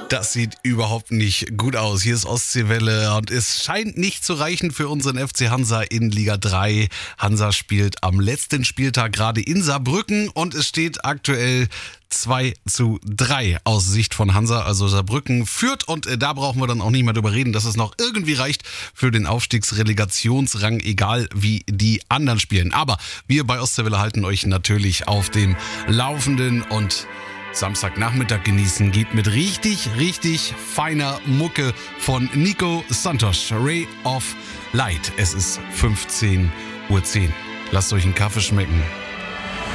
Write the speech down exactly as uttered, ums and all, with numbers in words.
Das sieht überhaupt nicht gut aus. Hier ist Ostseewelle und es scheint nicht zu reichen für unseren F C Hansa in Liga drei. Hansa spielt am letzten Spieltag gerade in Saarbrücken und es steht aktuell zwei zu drei aus Sicht von Hansa. Also Saarbrücken führt und da brauchen wir dann auch nicht mehr drüber reden, dass es noch irgendwie reicht für den Aufstiegsrelegationsrang, egal wie die anderen spielen. Aber wir bei Ostseewelle halten euch natürlich auf dem Laufenden und Samstagnachmittag genießen geht mit richtig, richtig feiner Mucke von Nico Santos, Ray of Light. Es ist fünfzehn Uhr zehn. Lasst euch einen Kaffee schmecken.